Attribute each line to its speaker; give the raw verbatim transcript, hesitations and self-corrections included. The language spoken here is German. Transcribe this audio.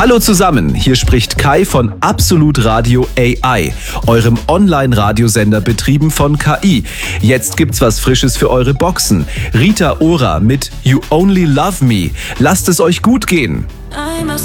Speaker 1: Hallo zusammen, hier spricht Kai von Absolut Radio A I, eurem Online-Radiosender betrieben von K I. Jetzt gibt's was Frisches für eure Boxen. Rita Ora mit You Only Love Me. Lasst es euch gut gehen.